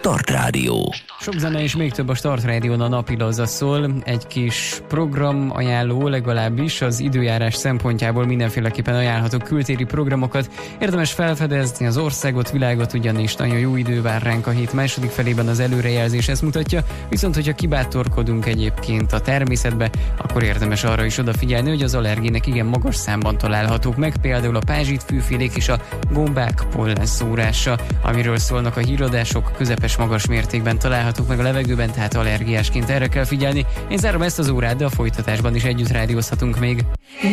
Start Rádió. Sok zene és még több a Start Rádión a napilazza szól. Egy kis program ajánló, legalábbis az időjárás szempontjából mindenféleképpen ajánlhatok kültéri programokat. Érdemes felfedezni az országot, világot, ugyanis nagyon jó idő vár ránk a hét második felében, az előrejelzés ezt mutatja. Viszont, hogyha kibátorkodunk egyébként a természetbe, akkor érdemes arra is odafigyelni, hogy az allergének igen magas számban találhatók meg, például a pázsitfűfélék és a gombák pollenszórása, amiről szólnak a híradások, közepes magas mértékben találhatók meg a levegőben, tehát allergiásként erre kell figyelni. Én zárom ezt az órát, de a folytatásban is együtt rádiózhatunk még.